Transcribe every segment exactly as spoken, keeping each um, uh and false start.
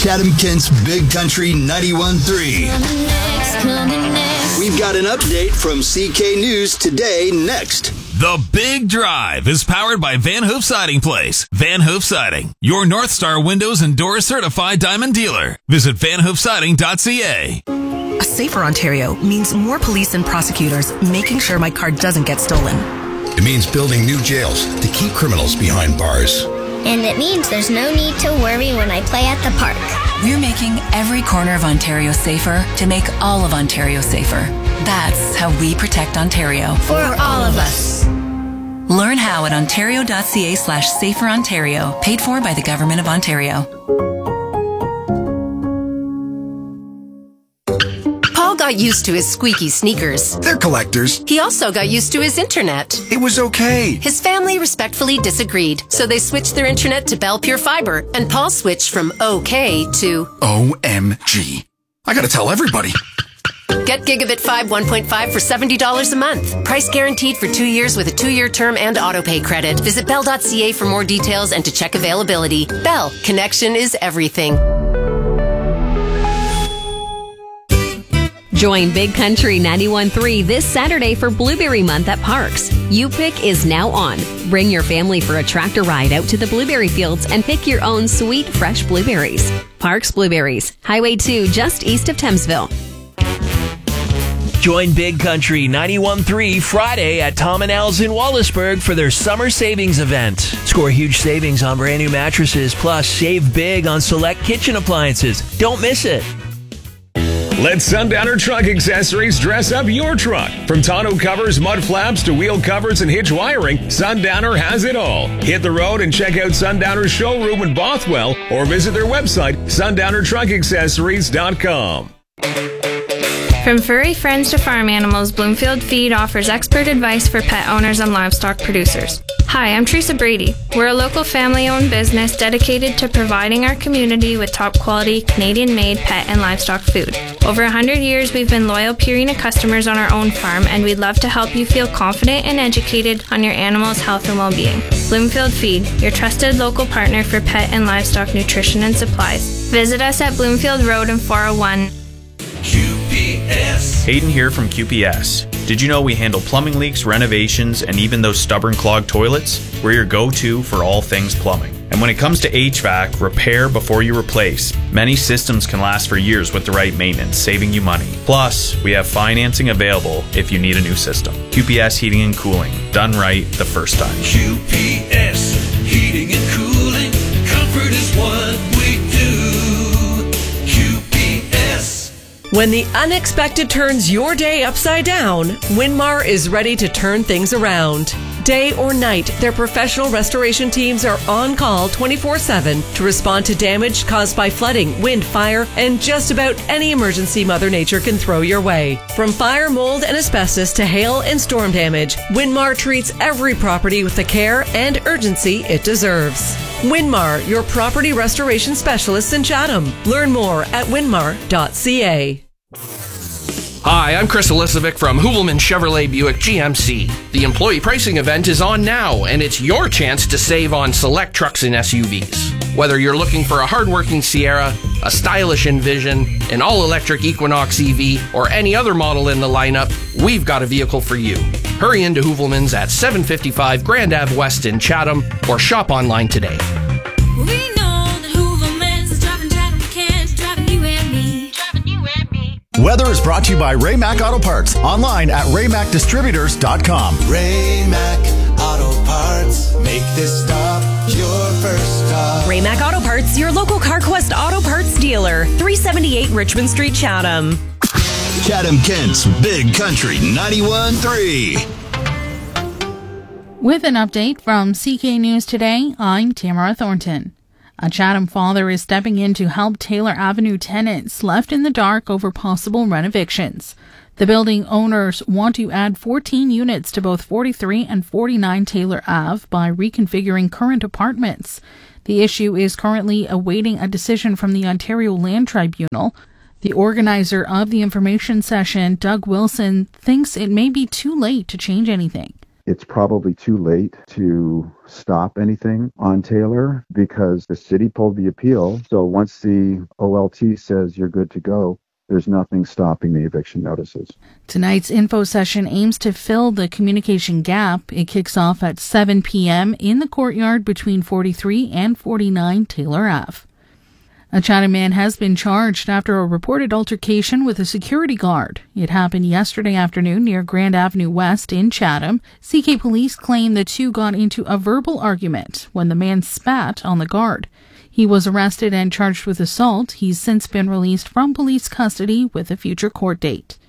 Chatham-Kent's Big Country ninety-one point three. We've got an update from C K News Today next. The Big Drive is powered by Van Hoof Siding Place. Van Hoof Siding, your North Star Windows and Doors certified diamond dealer. Visit van hoof siding dot c a. A safer Ontario means more police and prosecutors making sure my car doesn't get stolen. It means building new jails to keep criminals behind bars. And it means there's no need to worry when I play at the park. We're making every corner of Ontario safer to make all of Ontario safer. That's how we protect Ontario. For all of us. Learn how at ontario.ca slash safer Ontario. Paid for by the Government of Ontario. Paul got used to his squeaky sneakers. They're collectors. He also got used to his internet. It was okay. His family respectfully disagreed, so they switched their internet to Bell Pure Fiber, and Paul switched from okay to O M G. I gotta tell everybody. Get Gigabit five one point five for seventy dollars a month. Price guaranteed for two years with a two-year term and autopay credit. Visit bell dot c a for more details and to check availability. Bell. Connection is everything. Join Big Country ninety-one point three this Saturday for Blueberry Month at Parks. You Pick is now on. Bring your family for a tractor ride out to the blueberry fields and pick your own sweet, fresh blueberries. Parks Blueberries, Highway two, just east of Thamesville. Join Big Country ninety-one point three Friday at Tom and Al's in Wallaceburg for their summer savings event. Score huge savings on brand new mattresses, plus save big on select kitchen appliances. Don't miss it. Let Sundowner Truck Accessories dress up your truck. From tonneau covers, mud flaps, to wheel covers and hitch wiring, Sundowner has it all. Hit the road and check out Sundowner's showroom in Bothwell or visit their website, sundowner truck accessories dot com. From furry friends to farm animals, Bloomfield Feed offers expert advice for pet owners and livestock producers. Hi, I'm Teresa Brady. We're a local family-owned business dedicated to providing our community with top-quality, Canadian-made pet and livestock food. Over one hundred years, we've been loyal Purina customers on our own farm, and we'd love to help you feel confident and educated on your animal's health and well-being. Bloomfield Feed, your trusted local partner for pet and livestock nutrition and supplies. Visit us at Bloomfield Road in four oh one. Q P S. Hayden here from Q P S. Did you know we handle plumbing leaks, renovations, and even those stubborn clogged toilets? We're your go-to for all things plumbing. And when it comes to H V A C, repair before you replace. Many systems can last for years with the right maintenance, saving you money. Plus, we have financing available if you need a new system. Q P S Heating and Cooling. Done right the first time. Q P S Heating and Cooling. Comfort is what we do. Q P S. When the unexpected turns your day upside down, Winmar is ready to turn things around. Day or night, their professional restoration teams are on call twenty-four seven to respond to damage caused by flooding, wind, fire, and just about any emergency Mother Nature can throw your way. From fire, mold, and asbestos to hail and storm damage, Winmar treats every property with the care and urgency it deserves. Winmar, your property restoration specialists in Chatham. Learn more at winmar dot c a. Hi, I'm Chris Elisovic from Hoovelman Chevrolet Buick G M C. The employee pricing event is on now, and it's your chance to save on select trucks and S U Vs. Whether you're looking for a hardworking Sierra, a stylish Envision, an all-electric Equinox E V, or any other model in the lineup, we've got a vehicle for you. Hurry into Hoovelman's at seven fifty-five Grand Ave West in Chatham, or shop online today. We know that Hoovelman's is driving Chatham Kent, driving you and me, driving you and me. Weather is brought to you by Ray-Mac Auto Parts. Online at ray mac distributors dot com. Ray-Mac Auto Parts. Make this stop your first stop. Ray-Mac Auto Parts, your local CarQuest Auto Parts dealer. three seventy-eight Richmond Street, Chatham. Chatham-Kent's Big Country ninety-one point three. With an update from C K News Today, I'm Tamara Thornton. A Chatham father is stepping in to help Taylor Avenue tenants left in the dark over possible renovictions. The building owners want to add fourteen units to both forty-three and forty-nine Taylor Avenue by reconfiguring current apartments. The issue is currently awaiting a decision from the Ontario Land Tribunal. The organizer of the information session, Doug Wilson, thinks it may be too late to change anything. it's probably too late to stop anything on Taylor because the city pulled the appeal. So once the O L T says you're good to go, there's nothing stopping the eviction notices. Tonight's info session aims to fill the communication gap. It kicks off at seven p.m. in the courtyard between forty-three and forty-nine Taylor Avenue. A Chatham man has been charged after a reported altercation with a security guard. It happened yesterday afternoon near Grand Avenue West in Chatham. C K police claim the two got into a verbal argument when the man spat on the guard. He was arrested and charged with assault. He's since been released from police custody with a future court date.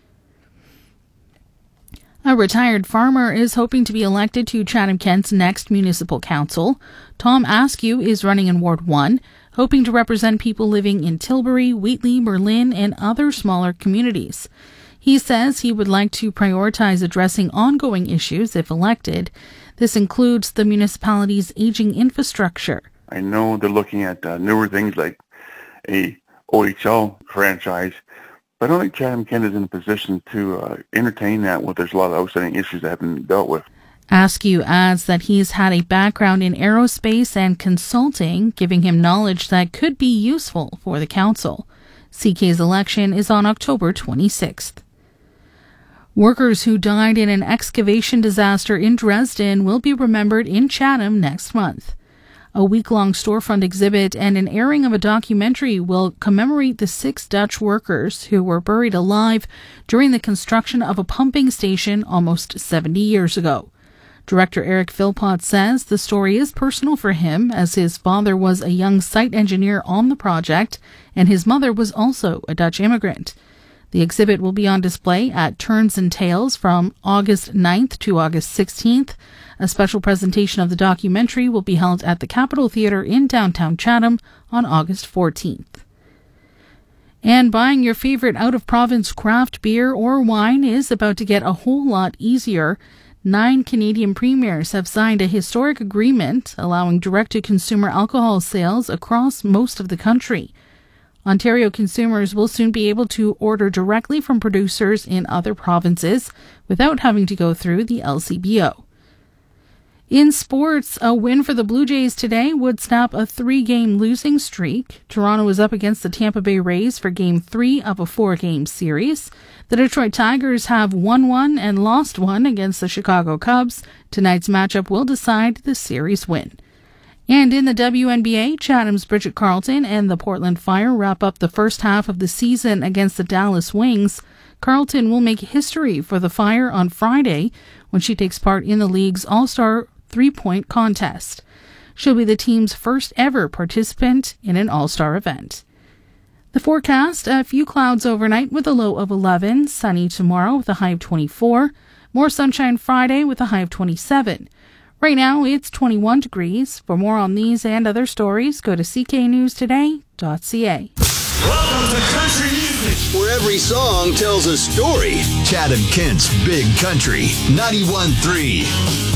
A retired farmer is hoping to be elected to Chatham-Kent's next municipal council. Tom Askew is running in Ward one, hoping to represent people living in Tilbury, Wheatley, Berlin, and other smaller communities. He says he would like to prioritize addressing ongoing issues if elected. This includes the municipality's aging infrastructure. I know they're looking at uh, newer things like a O H L franchise, but I don't think Chatham-Kent is in a position to uh, entertain that when there's a lot of outstanding issues that haven't been dealt with. Askew adds that he's had a background in aerospace and consulting, giving him knowledge that could be useful for the council. C K's election is on October twenty-sixth. Workers who died in an excavation disaster in Dresden will be remembered in Chatham next month. A week-long storefront exhibit and an airing of a documentary will commemorate the six Dutch workers who were buried alive during the construction of a pumping station almost seventy years ago. Director Eric Philpott says the story is personal for him, as his father was a young site engineer on the project and his mother was also a Dutch immigrant. The exhibit will be on display at Turns and Tales from August ninth to August sixteenth. A special presentation of the documentary will be held at the Capitol Theatre in downtown Chatham on August fourteenth. And buying your favorite out-of-province craft beer or wine is about to get a whole lot easier. Nine Canadian premiers have signed a historic agreement allowing direct-to-consumer alcohol sales across most of the country. Ontario consumers will soon be able to order directly from producers in other provinces without having to go through the L C B O. In sports, a win for the Blue Jays today would snap a three-game losing streak. Toronto is up against the Tampa Bay Rays for Game three of a four-game series. The Detroit Tigers have won one and lost one against the Chicago Cubs. Tonight's matchup will decide the series win. And in the W N B A, Chatham's Bridget Carleton and the Portland Fire wrap up the first half of the season against the Dallas Wings. Carleton will make history for the Fire on Friday when she takes part in the league's All-Star three-point contest. She'll be the team's first ever participant in an All-Star event. The forecast, a few clouds overnight with a low of eleven, sunny tomorrow with a high of twenty-four, more sunshine Friday with a high of twenty-seven. Right now, it's twenty-one degrees. For more on these and other stories, go to c k news today dot c a. Welcome to Country Music, where every song tells a story. Chatham-Kent's Big Country, ninety-one point three.